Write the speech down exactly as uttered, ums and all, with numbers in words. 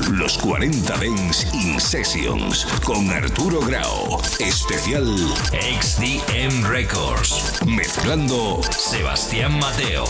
Los cuarenta Dance In Sessions con Arturo Grau. Especial X D M Records. Mezclando Sebastián Mateo.